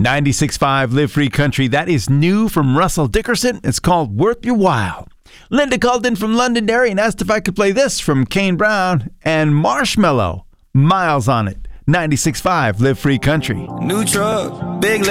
96.5 Live Free Country. That is new from Russell Dickerson. It's called Worth Your While. Linda called in from Londonderry and asked if I could play this from Kane Brown and Marshmello. Miles on It. 96.5 Live Free Country. New truck, big